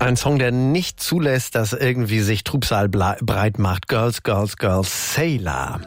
Ein Song, der nicht zulässt, dass irgendwie sich Trübsal breit macht. Girls, Girls, Girls, Sailor.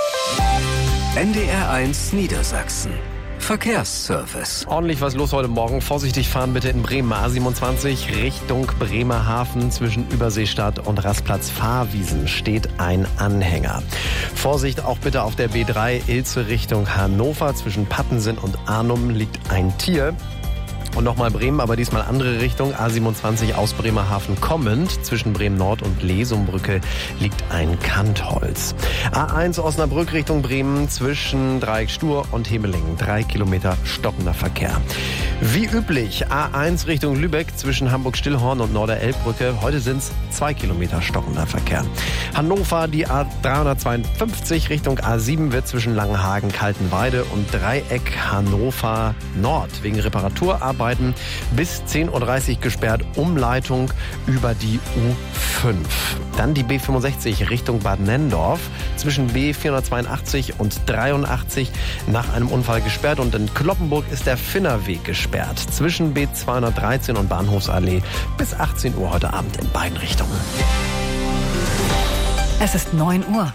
NDR1 Niedersachsen. Verkehrsservice. Ordentlich was los heute Morgen. Vorsichtig fahren bitte in Bremen. A27 Richtung Bremerhaven zwischen Überseestadt und Rastplatz Fahrwiesen steht ein Anhänger. Vorsicht auch bitte auf der B3 Ilze Richtung Hannover. Zwischen Pattensen und Arnum liegt ein Tier. Und nochmal Bremen, aber diesmal andere Richtung. A27 aus Bremerhaven kommend. Zwischen Bremen-Nord und Lesumbrücke liegt ein Kantholz. A1 Osnabrück Richtung Bremen zwischen Dreieck Stur und Hemelingen. 3 Kilometer stockender Verkehr. Wie üblich A1 Richtung Lübeck zwischen Hamburg-Stillhorn und Norder-Elbbrücke. Heute sind es 2 Kilometer stockender Verkehr. Hannover, die A352 Richtung A7 wird zwischen Langenhagen, Kaltenweide und Dreieck Hannover Nord wegen Reparaturarbeiten bis 10.30 Uhr gesperrt, Umleitung über die U5. Dann die B65 Richtung Bad Nenndorf, zwischen B482 und 83 nach einem Unfall gesperrt und in Cloppenburg ist der Finnerweg gesperrt, zwischen B213 und Bahnhofsallee bis 18 Uhr heute Abend in beiden Richtungen. Es ist 9 Uhr.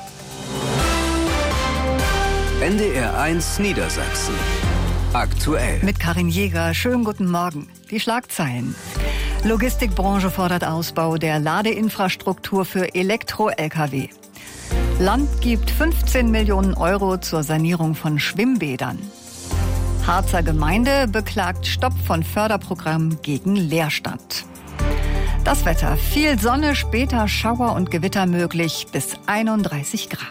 NDR1 Niedersachsen. Aktuell. Mit Karin Jäger. Schönen guten Morgen. Die Schlagzeilen. Logistikbranche fordert Ausbau der Ladeinfrastruktur für Elektro-Lkw. Land gibt 15 Millionen Euro zur Sanierung von Schwimmbädern. Harzer Gemeinde beklagt Stopp von Förderprogramm gegen Leerstand. Das Wetter. Viel Sonne, später Schauer und Gewitter möglich bis 31 Grad.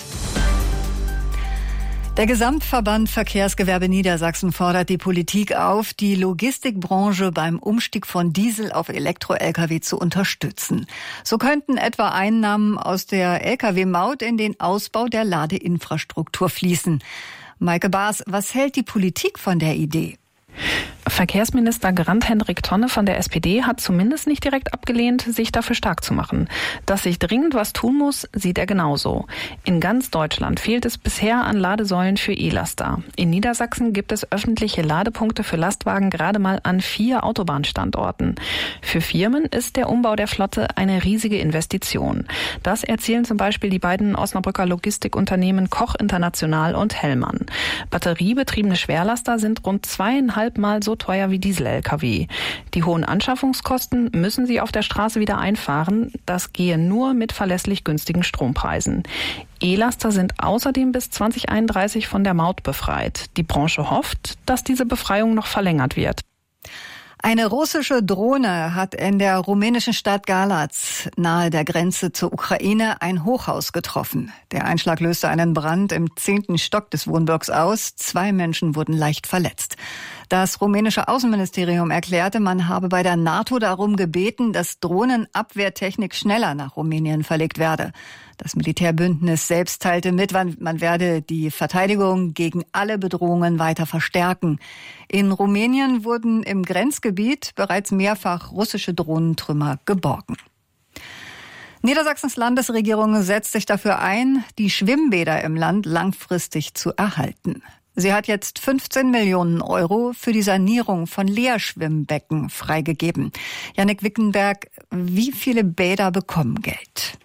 Der Gesamtverband Verkehrsgewerbe Niedersachsen fordert die Politik auf, die Logistikbranche beim Umstieg von Diesel auf Elektro-Lkw zu unterstützen. So könnten etwa Einnahmen aus der Lkw-Maut in den Ausbau der Ladeinfrastruktur fließen. Maike Baas, was hält die Politik von der Idee? Verkehrsminister Grant-Hendrik Tonne von der SPD hat zumindest nicht direkt abgelehnt, sich dafür stark zu machen. Dass sich dringend was tun muss, sieht er genauso. In ganz Deutschland fehlt es bisher an Ladesäulen für E-Laster. In Niedersachsen gibt es öffentliche Ladepunkte für Lastwagen gerade mal an 4 Autobahnstandorten. Für Firmen ist der Umbau der Flotte eine riesige Investition. Das erzählen zum Beispiel die beiden Osnabrücker Logistikunternehmen Koch International und Hellmann. Batteriebetriebene Schwerlaster sind rund 2,5 Mal so teuer wie Diesel-Lkw. Die hohen Anschaffungskosten müssen sie auf der Straße wieder einfahren. Das gehe nur mit verlässlich günstigen Strompreisen. E-Laster sind außerdem bis 2031 von der Maut befreit. Die Branche hofft, dass diese Befreiung noch verlängert wird. Eine russische Drohne hat in der rumänischen Stadt Galați nahe der Grenze zur Ukraine ein Hochhaus getroffen. Der Einschlag löste einen Brand im 10. Stock des Wohnblocks aus. 2 Menschen wurden leicht verletzt. Das rumänische Außenministerium erklärte, man habe bei der NATO darum gebeten, dass Drohnenabwehrtechnik schneller nach Rumänien verlegt werde. Das Militärbündnis selbst teilte mit, man werde die Verteidigung gegen alle Bedrohungen weiter verstärken. In Rumänien wurden im Grenzgebiet bereits mehrfach russische Drohnentrümmer geborgen. Niedersachsens Landesregierung setzt sich dafür ein, die Schwimmbäder im Land langfristig zu erhalten. Sie hat jetzt 15 Millionen Euro für die Sanierung von Leerschwimmbecken freigegeben. Jannik Wickenberg, wie viele Bäder bekommen Geld?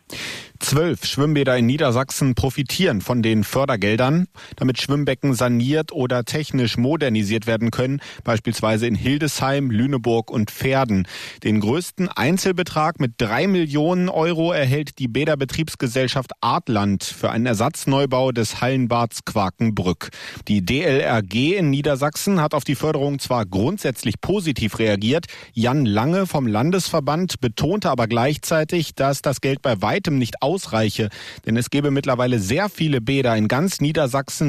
12 Schwimmbäder in Niedersachsen profitieren von den Fördergeldern, damit Schwimmbecken saniert oder technisch modernisiert werden können, beispielsweise in Hildesheim, Lüneburg und Verden. Den größten Einzelbetrag mit 3 Millionen Euro erhält die Bäderbetriebsgesellschaft Artland für einen Ersatzneubau des Hallenbads Quakenbrück. Die DLRG in Niedersachsen hat auf die Förderung zwar grundsätzlich positiv reagiert, Jan Lange vom Landesverband betonte aber gleichzeitig, dass das Geld bei weitem nicht ausreiche, denn es gäbe mittlerweile sehr viele Bäder in ganz Niedersachsen,